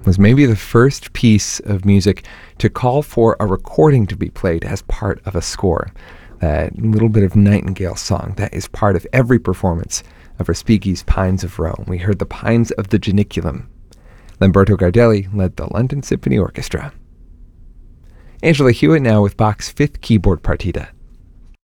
was maybe the first piece of music to call for a recording to be played as part of a score. That little bit of Nightingale song that is part of every performance of Respighi's Pines of Rome. We heard the Pines of the Janiculum. Lamberto Gardelli led the London Symphony Orchestra. Angela Hewitt now with Bach's Fifth Keyboard Partita,